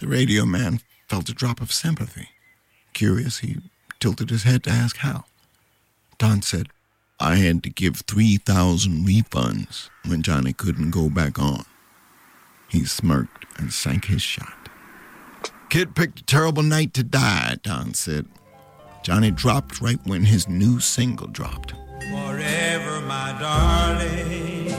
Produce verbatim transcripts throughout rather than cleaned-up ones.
The radio man felt a drop of sympathy. Curious, he tilted his head to ask how. Don said, I had to give three thousand refunds when Johnny couldn't go back on. He smirked and sank his shot. Kid picked a terrible night to die, Don said. Johnny dropped right when his new single dropped. Forever, my darling,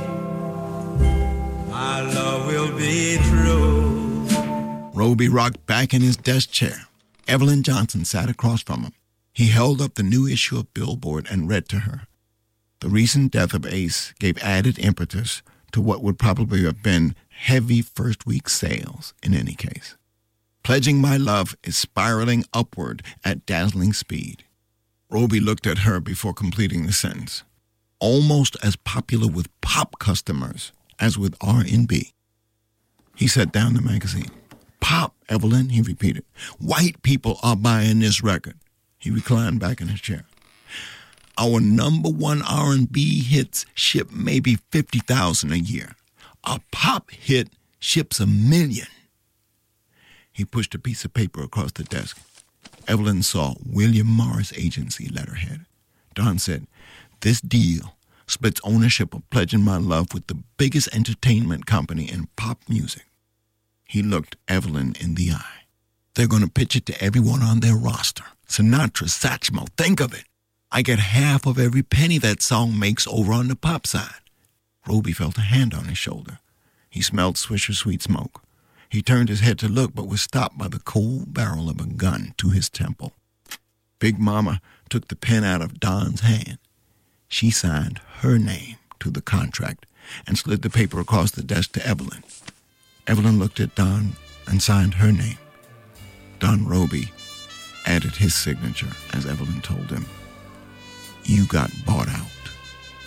my love will be true. Roby rocked back in his desk chair. Evelyn Johnson sat across from him. He held up the new issue of Billboard and read to her. The recent death of Ace gave added impetus to what would probably have been heavy first-week sales in any case. Pledging My Love is spiraling upward at dazzling speed. Roby looked at her before completing the sentence. Almost as popular with pop customers as with R and B. He set down the magazine. Pop, Evelyn, he repeated. White people are buying this record. He reclined back in his chair. Our number one R and B hits ship maybe fifty thousand a year. A pop hit ships a million. He pushed a piece of paper across the desk. Evelyn saw William Morris Agency letterhead. Don said, this deal splits ownership of Pledging My Love with the biggest entertainment company in pop music. He looked Evelyn in the eye. They're going to pitch it to everyone on their roster. Sinatra, Satchmo, think of it. I get half of every penny that song makes over on the pop side. Roby felt a hand on his shoulder. He smelled Swisher Sweet smoke. He turned his head to look, but was stopped by the cold barrel of a gun to his temple. Big Mama took the pen out of Don's hand. She signed her name to the contract and slid the paper across the desk to Evelyn. Evelyn looked at Don and signed her name. Don Roby added his signature as Evelyn told him, you got bought out.